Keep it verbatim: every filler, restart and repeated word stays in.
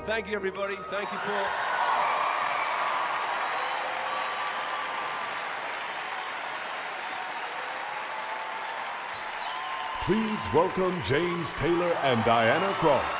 Thank you, everybody. Thank you, Paul. Please welcome James Taylor and Diana Krall.